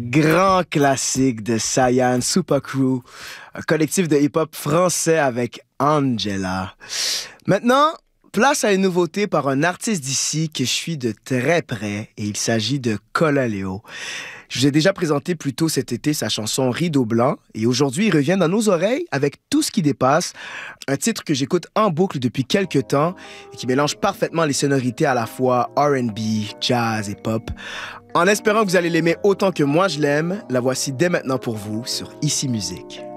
grand classique de Cyan Super Crew, un collectif de hip-hop français avec Angela. Maintenant, place à une nouveauté par un artiste d'ici que je suis de très près et il s'agit de Colaleo. Je vous ai déjà présenté plus tôt cet été sa chanson Rideau Blanc et aujourd'hui il revient dans nos oreilles avec Tout ce qui dépasse, un titre que j'écoute en boucle depuis quelques temps et qui mélange parfaitement les sonorités à la fois R&B, jazz et pop. En espérant que vous allez l'aimer autant que moi je l'aime, la voici dès maintenant pour vous sur Ici Musique.